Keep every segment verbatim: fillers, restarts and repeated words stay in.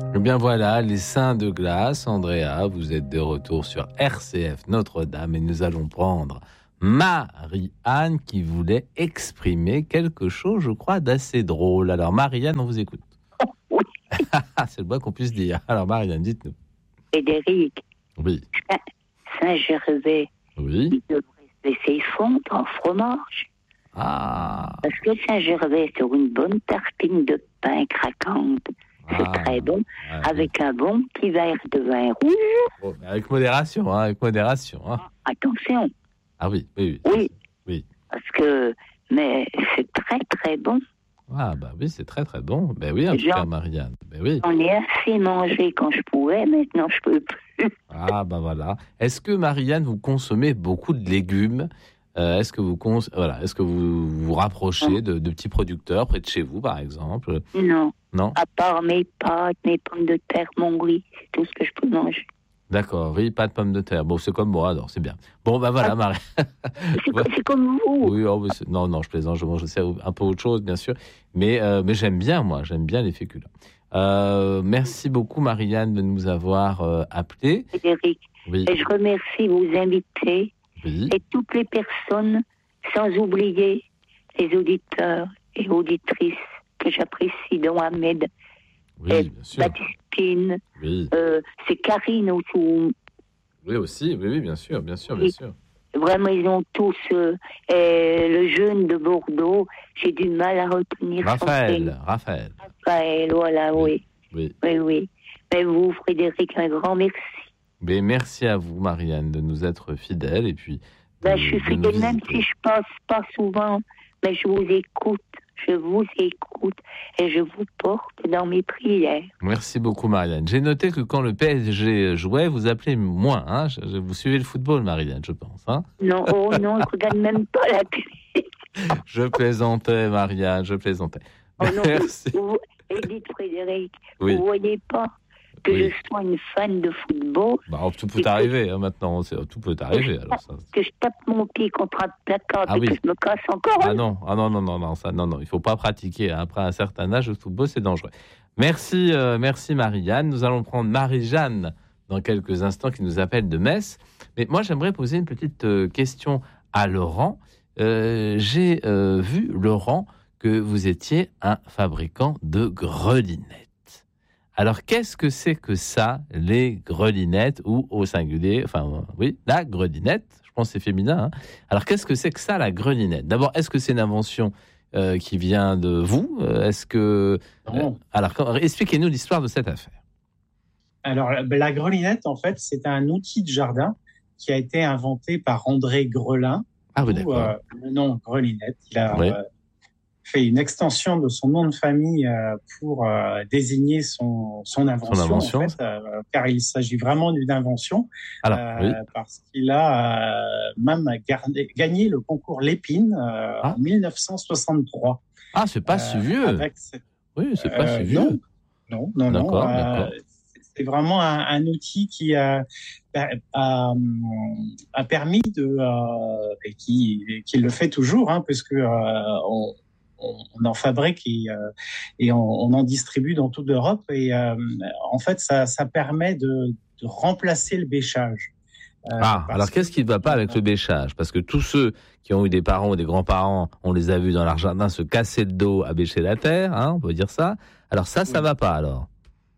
Eh bien voilà, les seins de glace. Andrea, vous êtes de retour sur R C F Notre-Dame et nous allons prendre Marie-Anne qui voulait exprimer quelque chose, je crois, d'assez drôle. Alors Marie-Anne, on vous écoute. Oui. C'est le moins qu'on puisse dire. Alors Marie-Anne, dites-nous. Frédéric. Oui. Saint-Gervais. Oui. Il devrait se laisser fondre en fromage. Ah. Parce que Saint-Gervais, sur une bonne tartine de pain craquante, c'est Ah. très bon, Ouais, avec un bon petit verre de vin rouge. bon, avec modération, hein, avec modération. Hein. Attention. Ah oui, oui, oui. Oui. Oui. Parce que, mais c'est très très bon. Ah bah oui, c'est très très bon. Ben oui, en tout Genre, cas, Marianne. Ben oui. J'en ai assez mangé quand je pouvais, maintenant je peux plus. Ah bah voilà. Est-ce que Marianne, vous consommez beaucoup de légumes? Euh, est-ce que vous cons... voilà, est-ce que vous vous rapprochez de, de petits producteurs près de chez vous, par exemple? Non. Non. À part mes pâtes, mes pommes de terre, mon riz, c'est tout ce que je peux manger. D'accord, riz, pas de pommes de terre. Bon, c'est comme moi, alors c'est bien. Bon, bah voilà, ah, Marie. C'est, ouais. c'est comme vous. Oui, oh, c'est... non, non, je plaisante, je mange un peu autre chose, bien sûr. Mais, euh, mais j'aime bien, moi, j'aime bien les féculents. Euh, merci beaucoup, Marianne, de nous avoir euh, appelés. Frédéric, oui. Et je remercie vos invités oui. et toutes les personnes, sans oublier les auditeurs et auditrices que j'apprécie, dont Ahmed, oui, et bien sûr. Baptistine, oui. euh, c'est Karine autour. Oui, aussi, oui, oui, bien sûr, bien sûr, bien sûr. Vraiment, ils ont tous euh, le jeune de Bordeaux. J'ai du mal à retenir Raphaël, son Raphaël. Raphaël, voilà, oui. Oui. Oui, oui. oui. Mais vous, Frédéric, un grand merci. Mais merci à vous, Marianne, de nous être fidèles et puis. De, ben, je suis fidèle, même si je passe pas souvent, mais je vous écoute. Je vous écoute et je vous porte dans mes prières. Merci beaucoup, Marianne. J'ai noté que quand le P S G jouait, vous appelez moins. Hein, je, je, vous suivez le football, Marianne, je pense. Hein. Non, oh non, je regarde même pas la télé. Je plaisantais, Marianne, je plaisantais. Oh non, merci. Vous, vous, et dites, Frédéric, oui. vous voyez pas que oui. je sois une fan de football. Bah, tout peut arriver, hein, maintenant. Tout peut arriver. Alors, ça, que je tape mon pied contre un placard ah, et oui. que je me casse encore. Ah non, ah non, non, non, non, ça, non, non. Il ne faut pas pratiquer. Après un certain âge, le football, c'est dangereux. Merci, euh, merci Marie-Anne. Nous allons prendre Marie-Jeanne dans quelques instants qui nous appelle de Metz. Mais moi, j'aimerais poser une petite euh, question à Laurent. Euh, j'ai euh, vu, Laurent, que vous étiez un fabricant de grelinettes. Alors, qu'est-ce que c'est que ça, les grelinettes, ou au singulier, enfin, euh, oui, la grelinette, je pense que c'est féminin. Hein. Alors, qu'est-ce que c'est que ça, la grelinette? D'abord, est-ce que c'est une invention euh, qui vient de vous? Est-ce que... Euh, alors, quand, expliquez-nous l'histoire de cette affaire. Alors, la grelinette, en fait, c'est un outil de jardin qui a été inventé par André Grelin. Ah oui, d'accord. Euh, le nom grelinette, il a... Oui. Euh, fait une extension de son nom de famille euh, pour euh, désigner son, son invention, son invention. En fait, euh, car il s'agit vraiment d'une invention, Alors, euh, oui. parce qu'il a euh, même gardé, gagné le concours Lépine euh, ah. en dix-neuf cent soixante-trois. Ah, c'est pas euh, si vieux. Avec cette... Oui, c'est pas euh, si vieux. Non, non, non. D'accord, non d'accord. Euh, c'est vraiment un, un outil qui a, a, a permis de, euh, et qui, qui le fait toujours, hein, parce que euh, on, on en fabrique et, euh, et on, on en distribue dans toute l'Europe. Et euh, en fait, ça, ça permet de, de remplacer le bêchage. Euh, ah, alors qu'est-ce qui ne va pas avec le bêchage? Parce que tous ceux qui ont eu des parents ou des grands-parents, on les a vus dans leur jardin se casser le dos à bêcher la terre, hein, on peut dire ça. Alors ça, ça ne oui. va pas alors?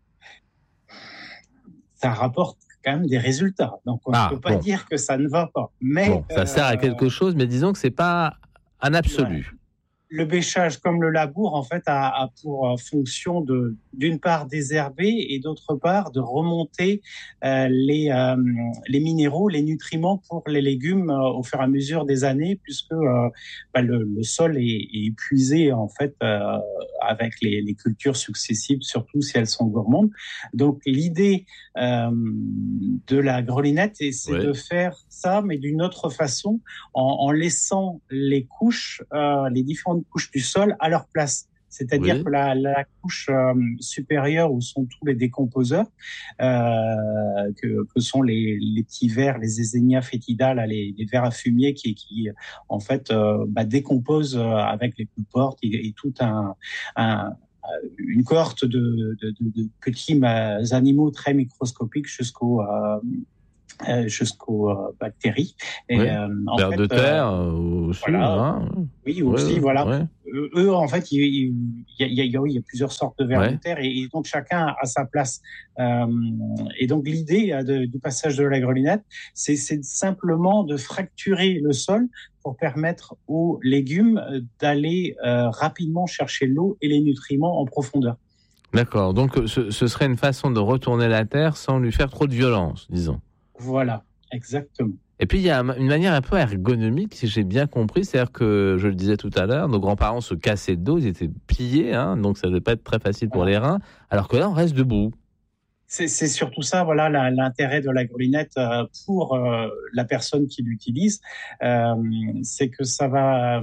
Ça rapporte quand même des résultats. Donc on ah, ne peut pas bon. dire que ça ne va pas. Mais, bon, ça euh, sert à quelque chose, mais disons que ce n'est pas un absolu. Ouais. Le bêchage, comme le labour, en fait, a, a pour fonction de, d'une part, désherber et d'autre part, de remonter euh, les, euh, les minéraux, les nutriments pour les légumes euh, au fur et à mesure des années, puisque euh, bah, le, le sol est, est épuisé, en fait, euh, avec les, les cultures successives, surtout si elles sont gourmandes. Donc, l'idée euh, de la grelinette, c'est ouais. de faire ça, mais d'une autre façon, en, en laissant les couches, euh, les différentes couches du sol à leur place. C'est-à-dire oui. que la, la couche euh, supérieure où sont tous les décomposeurs, euh, que, que sont les, les petits vers, les Eisenia foetida, là, les, les vers à fumier qui, qui en fait, euh, bah, décomposent avec les coups de porte et, et tout un, un, une cohorte de, de, de, de petits animaux très microscopiques jusqu'aux euh, Euh, jusqu'aux euh, bactéries. Et, oui. euh, Vers de terre euh, aussi. Voilà. Hein. Oui, aussi, oui, voilà. Ouais. Eux, eux, en fait, il, il, il, y a, il, y a, il y a plusieurs sortes de vers ouais. de terre et, et donc chacun a sa place. Euh, et donc l'idée de, du passage de la grelinette, c'est, c'est simplement de fracturer le sol pour permettre aux légumes d'aller euh, rapidement chercher l'eau et les nutriments en profondeur. D'accord. Donc ce, ce serait une façon de retourner la terre sans lui faire trop de violence, disons. Voilà, exactement. Et puis, il y a une manière un peu ergonomique, si j'ai bien compris. C'est-à-dire que, je le disais tout à l'heure, nos grands-parents se cassaient le dos, ils étaient pliés, hein, donc ça ne devait pas être très facile pour voilà. les reins, alors que là, on reste debout. C'est, c'est surtout ça, voilà, la, l'intérêt de la grelinette euh, pour euh, la personne qui l'utilise, euh, c'est que ça va... Euh,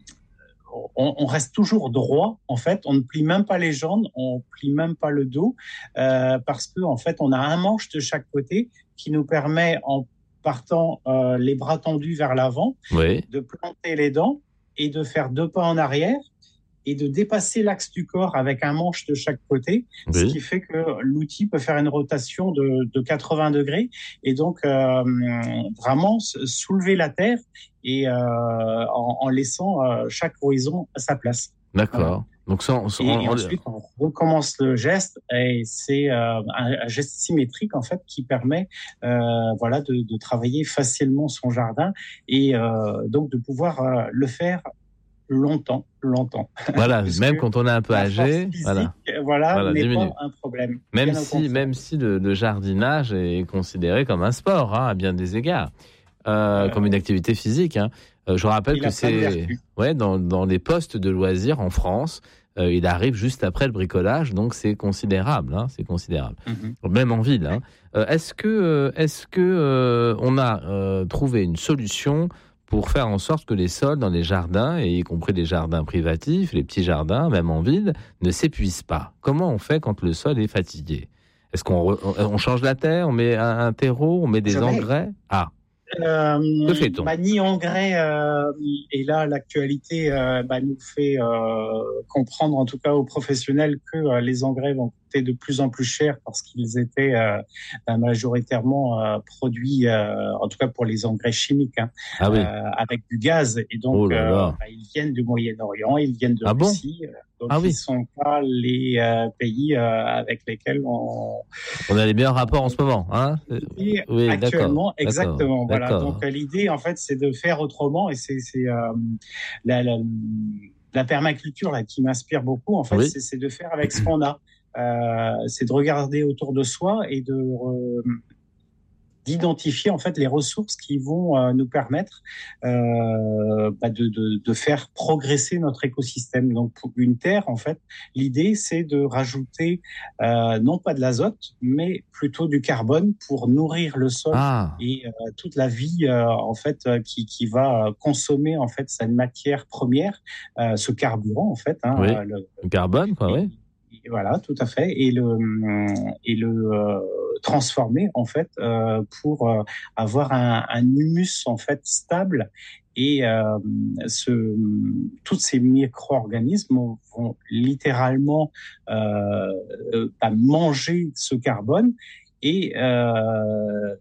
On, on reste toujours droit, en fait. On ne plie même pas les jambes, on plie même pas le dos, euh, parce que en fait, on a un manche de chaque côté qui nous permet, en partant euh, les bras tendus vers l'avant, oui. de planter les dents et de faire deux pas en arrière et de dépasser l'axe du corps avec un manche de chaque côté, oui. ce qui fait que l'outil peut faire une rotation de, de quatre-vingts degrés et donc euh, vraiment soulever la terre et euh, en, en laissant euh, chaque horizon à sa place. D'accord. Voilà. Donc ça, on, et, on, et ensuite, on recommence le geste et c'est euh, un, un geste symétrique en fait qui permet euh, voilà de, de travailler facilement son jardin et euh, donc de pouvoir euh, le faire longtemps, longtemps. Voilà, même quand on est un peu âgé, physique, voilà, voilà, voilà n'est pas un problème. Même bien si, même si le, le jardinage est considéré comme un sport, hein, à bien des égards, euh, euh, comme une activité physique. Hein. Euh, je rappelle que c'est, ouais, dans, dans les postes de loisirs en France, euh, il arrive juste après le bricolage, donc c'est considérable, hein, c'est considérable. Mm-hmm. Même en ville. Hein. Euh, est-ce que, est-ce que euh, on a euh, trouvé une solution pour faire en sorte que les sols dans les jardins, et y compris les jardins privatifs, les petits jardins, même en ville, ne s'épuisent pas? Comment on fait quand le sol est fatigué? Est-ce qu'on re, on change la terre, on met un, un terreau, on met des Jamais. engrais? Ah, euh, que fait-on? Bah, ni engrais, euh, et là l'actualité euh, bah, nous fait euh, comprendre, en tout cas aux professionnels, que euh, les engrais vont coûter de plus en plus cher parce qu'ils étaient euh, majoritairement euh, produits, euh, en tout cas pour les engrais chimiques, hein, ah oui. euh, avec du gaz. Et donc, oh là là. Euh, bah, ils viennent du Moyen-Orient, ils viennent de ah Russie. Bon donc, ah ils oui. ne sont pas les euh, pays euh, avec lesquels on... On a les meilleurs rapports en ce moment. Hein et oui, actuellement, d'accord, exactement. d'accord, voilà. d'accord. Donc, l'idée, en fait, c'est de faire autrement. Et c'est, c'est euh, la, la, la permaculture là, qui m'inspire beaucoup. En fait, oui. c'est, c'est de faire avec ce qu'on a. Euh, c'est de regarder autour de soi et de... Euh, d'identifier en fait les ressources qui vont euh, nous permettre euh, bah de, de, de faire progresser notre écosystème. Donc pour une terre, en fait, l'idée c'est de rajouter euh, non pas de l'azote, mais plutôt du carbone pour nourrir le sol ah. et euh, toute la vie euh, en fait euh, qui, qui va consommer en fait cette matière première, euh, ce carburant en fait. Hein, oui. euh, le, le carbone, quoi, oui. Voilà, tout à fait, et le et le euh, transformer en fait euh, pour euh, avoir un, un humus en fait stable et euh, ce tous ces micro-organismes vont littéralement euh, euh, manger ce carbone et euh,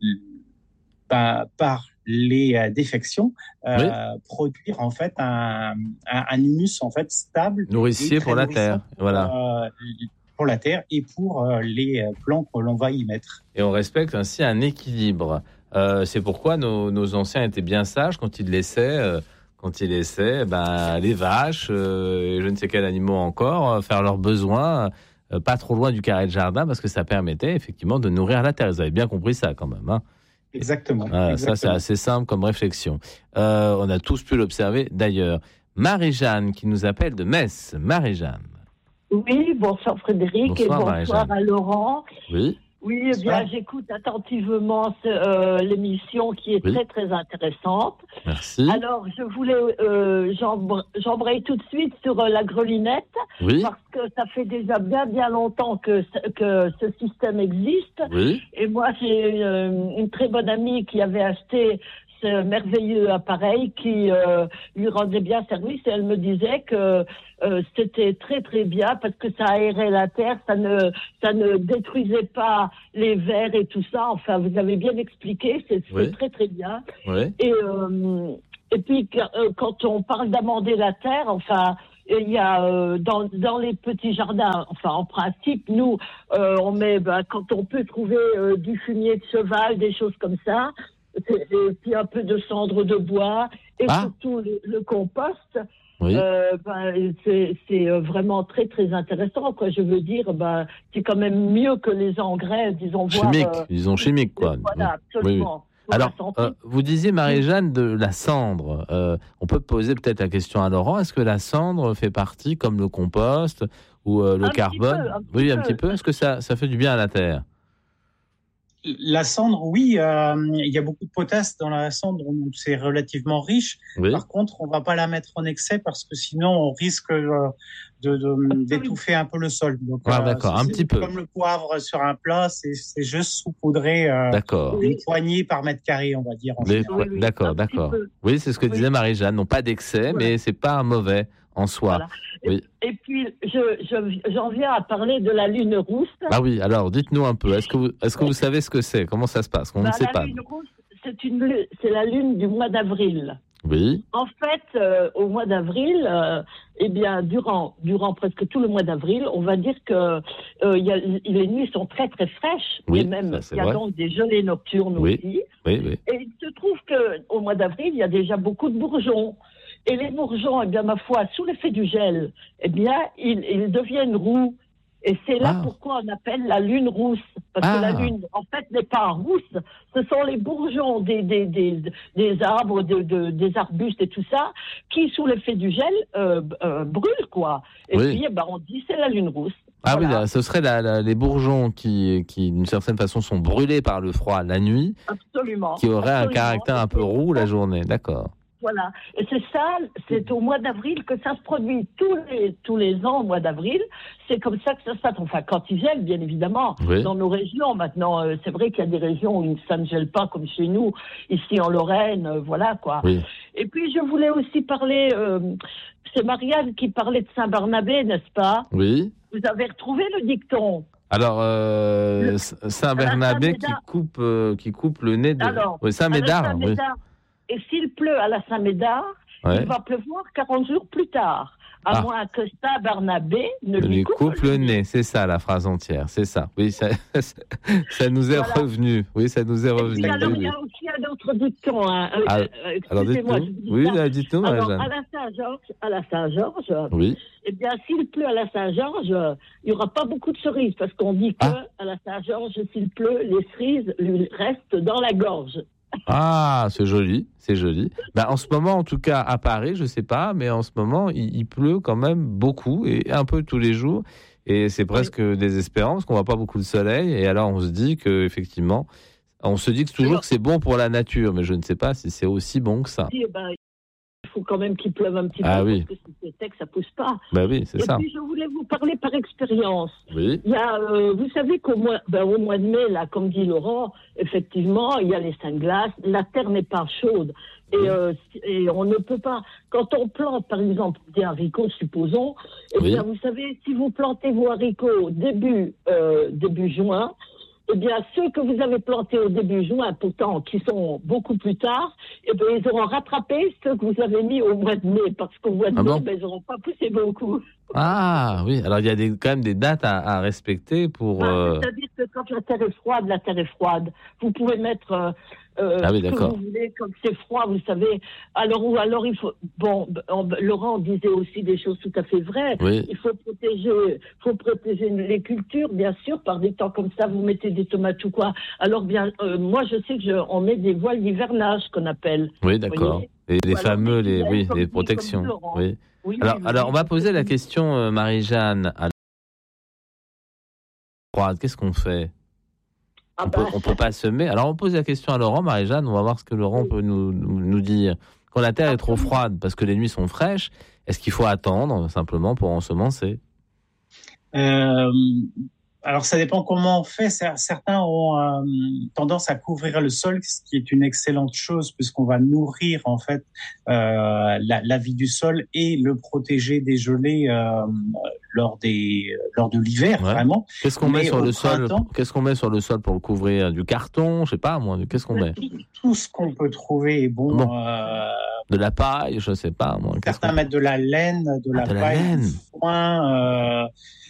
bah, par les euh, défections, euh, oui. produire en fait un, un, un humus en fait stable, nourricier pour la terre, pour, voilà, euh, pour la terre et pour euh, les plants que l'on va y mettre. Et on respecte ainsi un équilibre. Euh, c'est pourquoi nos, nos anciens étaient bien sages quand ils laissaient, euh, quand ils laissaient, ben les vaches euh, et je ne sais quels animaux encore faire leurs besoins. Euh, pas trop loin du carré de jardin parce que ça permettait effectivement de nourrir la terre. Vous avez bien compris ça quand même, hein. Exactement, ah, exactement. Ça, c'est assez simple comme réflexion. Euh, on a tous pu l'observer d'ailleurs. Marie-Jeanne qui nous appelle de Metz. Marie-Jeanne. Oui, bonsoir Frédéric bonsoir, et bonsoir à Laurent. Oui. Oui, eh bien, j'écoute attentivement ce, euh, l'émission qui est oui. très, très intéressante. Merci. Alors, je voulais, euh, j'embr- j'embraye tout de suite sur euh, la grelinette, oui. parce que ça fait déjà bien, bien longtemps que, que ce système existe. Oui. Et moi, j'ai une, une très bonne amie qui avait acheté ce merveilleux appareil qui euh, lui rendait bien service. Et elle me disait que euh, c'était très très bien parce que ça aérait la terre, ça ne ça ne détruisait pas les vers et tout ça. Enfin, vous avez bien expliqué, c'est, c'est Oui. très très bien. Oui. Et euh, et puis euh, quand on parle d'amender la terre, enfin. Il y a euh, dans dans les petits jardins, enfin en principe, nous euh, on met ben, quand on peut trouver euh, du fumier de cheval, des choses comme ça, c'est- et puis un peu de cendre de bois et Ah. surtout le, le compost. Oui. Euh, ben, c'est c'est euh, vraiment très très intéressant, quoi. Je veux dire, ben c'est quand même mieux que les engrais, disons. voire, Chimique, euh, disons chimique, quoi. Voilà, Oui, oui. absolument. Pour Alors, la santé. euh, vous disiez, Marie-Jeanne, de la cendre. Euh, on peut poser peut-être la question à Laurent. Est-ce que la cendre fait partie, comme le compost ou euh, le Un petit carbone peu, un petit Oui, un peu. petit peu. Est-ce que ça, ça fait du bien à la terre? La cendre, oui, euh, il y a beaucoup de potasse dans la cendre, donc c'est relativement riche. Oui. Par contre, on va pas la mettre en excès parce que sinon on risque euh, de, de- d'étouffer un peu le sol. Donc, Ah, euh, d'accord, c'est- un c'est petit peu. comme le poivre sur un plat, c'est, c'est juste saupoudré euh, D'accord. une poignée par mètre carré, on va dire. En Des- général. Oui, oui, D'accord, un petit d'accord. peu. Oui, c'est ce que Oui. disait Marie-Jeanne. Non pas d'excès, Voilà. mais c'est pas mauvais en soi. Voilà. Oui. Et puis, je, je, j'en viens à parler de la lune rousse. Ah oui, alors dites-nous un peu. Est-ce que vous, est-ce que vous savez ce que c'est? Comment ça se passe? On Bah, ne sait la pas. lune rousse, c'est, une, lu- c'est la lune du mois d'avril. Oui, En fait, euh, au mois d'avril, euh, eh bien, durant, durant presque tout le mois d'avril, on va dire que euh, il y a, les nuits sont très très fraîches, Oui, et même ça, c'est il y a vrai. donc des gelées nocturnes Oui. aussi. oui, oui. Et il se trouve que au mois d'avril, il y a déjà beaucoup de bourgeons. Et les bourgeons, eh bien, ma foi, sous l'effet du gel, eh bien, ils, ils deviennent roux. Et c'est là Ah. pourquoi on appelle la lune rousse. Parce Ah. que la lune, en fait, n'est pas rousse. Ce sont les bourgeons des, des, des, des arbres, de, de, des arbustes et tout ça, qui, sous l'effet du gel, euh, euh, brûlent, quoi. Et Oui. puis, eh ben, on dit c'est la lune rousse. Ah oui, Voilà. là, ce serait la- la- les bourgeons qui, qui, d'une certaine façon, sont brûlés par le froid la nuit, Absolument. qui auraient un Absolument. caractère un peu roux la journée. D'accord. Voilà. Et c'est ça, c'est au mois d'avril que ça se produit tous les, tous les ans au mois d'avril. C'est comme ça que ça se passe. Enfin, quand il gèle, bien évidemment, Oui. dans nos régions. Maintenant, euh, c'est vrai qu'il y a des régions où ça ne gèle pas comme chez nous, ici en Lorraine, euh, voilà quoi. Oui. Et puis, je voulais aussi parler, euh, c'est Marianne qui parlait de Saint-Barnabé, n'est-ce pas? Oui. Vous avez retrouvé le dicton? Alors, euh, Le- Saint-Bernabé à la qui Saint-Médard. coupe, euh, qui coupe le nez de. Alors, oui, à la Saint-Médard. Oui. Saint-Médard. Et s'il pleut à la Saint-Médard, Ouais. il va pleuvoir quarante jours plus tard. À Ah. moins que Saint-Barnabé ne Il lui, lui coupe, coupe le nez, c'est ça la phrase entière, c'est ça. Oui, ça, ça nous est Voilà. revenu. Oui, ça nous est Et revenu. puis alors, Oui, il y oui. a aussi un autre dicton. Hein. Euh, Ah, euh, Alors excusez-moi, dites-nous. je vous dis Oui, ça. là, dites-nous, Alors, Marie-Jeanne. à la Saint-Georges, à la Saint-Georges, Oui. eh bien, s'il pleut à la Saint-Georges, euh, il n'y aura pas beaucoup de cerises, parce qu'on dit que Ah. à la Saint-Georges, s'il pleut, les cerises lui restent dans la gorge. Ah, c'est joli, c'est joli. Ben, en ce moment, en tout cas, à Paris, je sais pas, mais en ce moment, il, il pleut quand même beaucoup et un peu tous les jours. Et c'est presque désespérant parce qu'on voit pas beaucoup de soleil. Et alors, on se dit que effectivement, on se dit que toujours que c'est bon pour la nature, mais je ne sais pas si c'est aussi bon que ça. Eh ben, il faut quand même qu'il pleuve un petit Ah peu, oui. parce que si c'est sec, ça pousse pas. Ben oui, c'est Et ça. puis, je voulais vous parler par expérience. Oui. Il y a, euh, vous savez qu'au mois, ben, au mois de mai, là, comme dit Laurent, effectivement, il y a les saints glaces. La terre n'est pas chaude. Et, Oui. euh, et on ne peut pas. Quand on plante, par exemple, des haricots, supposons, eh Oui. bien, vous savez, si vous plantez vos haricots début, euh, début juin, eh bien, ceux que vous avez plantés au début juin, pourtant, qui sont beaucoup plus tard, eh bien, ils auront rattrapé ceux que vous avez mis au mois de mai, parce qu'au mois de Ah mai, bon ben, ils n'auront pas poussé beaucoup. Ah oui, alors il y a des, quand même des dates à, à respecter pour... Ah, euh, C'est-à-dire que quand la terre est froide, la terre est froide. Vous pouvez mettre euh, euh, Ah oui, ce que d'accord. vous voulez, comme c'est froid, vous savez. Alors, ou alors il faut... Bon, on- Laurent disait aussi des choses tout à fait vraies. Oui. Il faut protéger, faut protéger les cultures, bien sûr, par des temps comme ça, vous mettez des tomates ou quoi. Alors, bien, euh, moi, je sais que je, on met des voiles d'hivernage, qu'on appelle. Oui, d'accord. voyez Et les Ou alors fameux, des les, filets, oui, comme les dit- protections. comme dit Laurent. Oui. Oui, Alors, oui, alors, oui. on va poser la question, euh, Marie-Jeanne. À la froide, qu'est-ce qu'on fait? Ah On bah, peut, on peut pas semer. Alors, on pose la question à Laurent, Marie-Jeanne. On va voir ce que Laurent Oui. peut nous, nous, nous dire. Quand la terre est trop Absolument. froide parce que les nuits sont fraîches, est-ce qu'il faut attendre simplement pour ensemencer? Euh, Alors, ça dépend comment on fait. Certains ont euh, tendance à couvrir le sol, ce qui est une excellente chose puisqu'on va nourrir en fait euh, la, la vie du sol et le protéger des gelées euh, lors des lors de l'hiver, Ouais. vraiment. Qu'est-ce qu'on Mais met sur au le sol printemps- Qu'est-ce qu'on met sur le sol pour le couvrir? Du carton, je sais pas moi. Qu'est-ce qu'on met? Tout ce qu'on peut trouver est bon. Bon. euh, De la paille, je sais pas moi. Qu'est-ce certains qu'on- mettent de la laine, de Ah, la de la paille, laine. du foin. Euh,